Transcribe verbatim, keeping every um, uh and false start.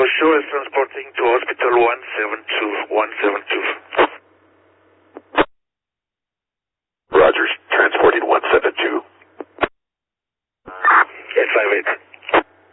show is transporting to hospital one seven two, one seven two. Rogers, transporting one seven two. eight five eight.